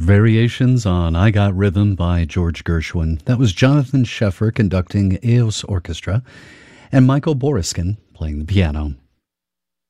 Variations on I Got Rhythm by George Gershwin. That was Jonathan Sheffer conducting Eos Orchestra and Michael Boriskin playing the piano.